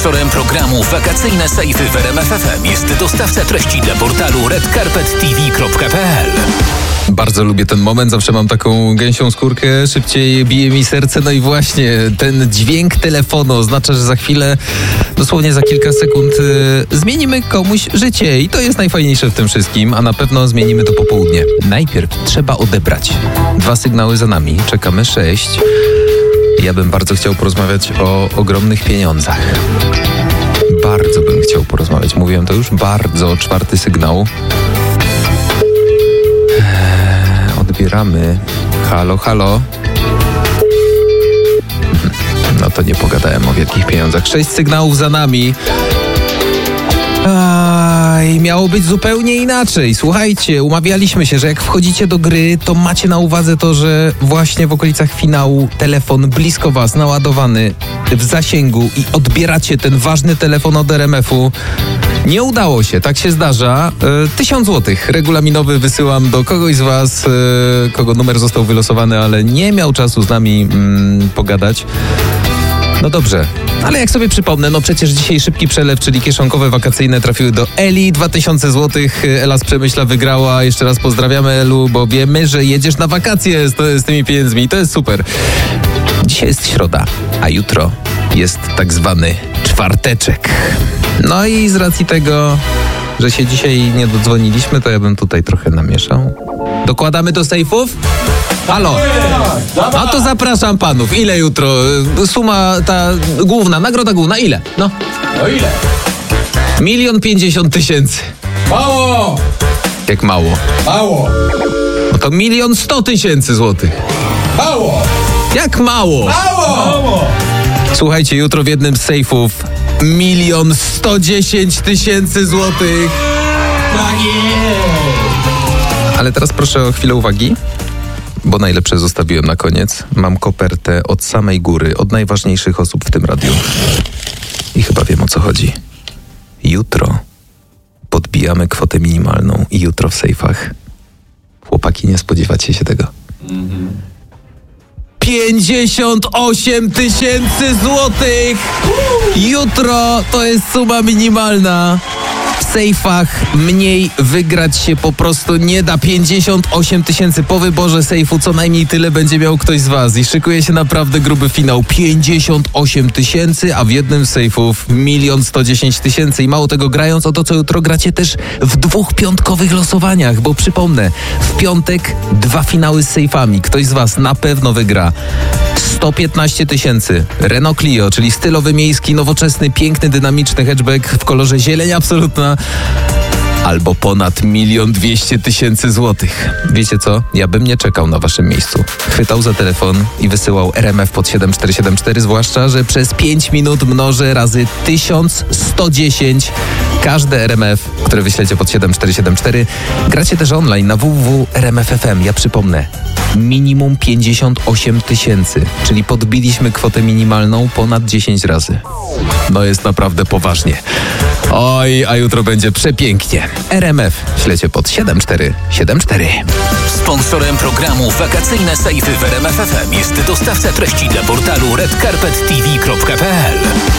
Sponsorem programu Wakacyjne Sejfy w RMF FM jest dostawca treści dla portalu redcarpettv.pl. Bardzo lubię ten moment, zawsze mam taką gęsią skórkę, szybciej bije mi serce, no i właśnie ten dźwięk telefonu oznacza, że za chwilę, dosłownie za kilka sekund zmienimy komuś życie i to jest najfajniejsze w tym wszystkim, a na pewno zmienimy to popołudnie. Najpierw trzeba odebrać. 2 sygnały za nami, czekamy 6. Ja bym bardzo chciał porozmawiać o ogromnych pieniądzach. Bardzo bym chciał porozmawiać, mówiłem to już, bardzo. 4 sygnał. Odbieramy. Halo, halo. No to nie pogadałem o wielkich pieniądzach. 6 sygnałów za nami. I miało być zupełnie inaczej. Słuchajcie, umawialiśmy się, że jak wchodzicie do gry, to macie na uwadze to, że właśnie w okolicach finału telefon blisko was, naładowany, w zasięgu i odbieracie ten ważny telefon od RMF-u. Nie udało się, tak się zdarza. 1000 złotych regulaminowy wysyłam do kogoś z was, kogo numer został wylosowany, ale nie miał czasu z nami pogadać. No dobrze, ale jak sobie przypomnę, no przecież dzisiaj szybki przelew, czyli kieszonkowe wakacyjne trafiły do Eli. 2000 złotych Ela z Przemyśla wygrała. Jeszcze raz pozdrawiamy, Elu, bo wiemy, że jedziesz na wakacje z tymi pieniędzmi. To jest super. Dzisiaj jest środa, a jutro jest tak zwany czwarteczek. No i z racji tego, że się dzisiaj nie dodzwoniliśmy, to ja bym tutaj trochę namieszał. Dokładamy do sejfów? Halo? A to zapraszam panów. Ile jutro? Suma ta główna, nagroda główna, ile? No ile? 1 050 000. Mało! Jak mało? Mało! No to 1 100 000 złotych. Mało! Jak mało? Mało! Słuchajcie, jutro w jednym z sejfów 1 110 000 złotych. Tak jest! Ale teraz proszę o chwilę uwagi, bo najlepsze zostawiłem na koniec. Mam kopertę od samej góry, od najważniejszych osób w tym radiu. I chyba wiem, o co chodzi. Jutro podbijamy kwotę minimalną i jutro w sejfach. Chłopaki, nie spodziewacie się tego. 58 000 złotych! Jutro to jest suma minimalna. W sejfach mniej wygrać się po prostu nie da. 58 000 po wyborze sejfu, co najmniej tyle będzie miał ktoś z was. I szykuje się naprawdę gruby finał. 58 000, a w jednym z sejfów 1 110 000. I mało tego, grając o to, co jutro, gracie też w 2 piątkowych losowaniach, bo przypomnę, w piątek 2 finały z sejfami. Ktoś z was na pewno wygra 115 000. Renault Clio, czyli stylowy, miejski, nowoczesny, piękny, dynamiczny hatchback w kolorze zieleń absolutna. Albo ponad 1 200 000 złotych. Wiecie co? Ja bym nie czekał na waszym miejscu. Chwytał za telefon i wysyłał RMF pod 7474, zwłaszcza, że przez 5 minut mnożę razy 1110 każde RMF, które wyślecie pod 7474. Gracie też online na www.rmf.fm. Ja przypomnę, minimum 58 000, czyli podbiliśmy kwotę minimalną ponad 10 razy. No jest naprawdę poważnie. Oj, a jutro będzie przepięknie. RMF ślecie pod 7474. Sponsorem programu Wakacyjne Sejfy w RMF FM jest dostawca treści dla portalu redcarpettv.pl.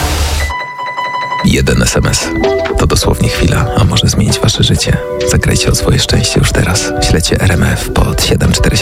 1 SMS. To dosłownie chwila, a może zmienić wasze życie. Zagrajcie o swoje szczęście już teraz. Ślecie RMF pod 7474.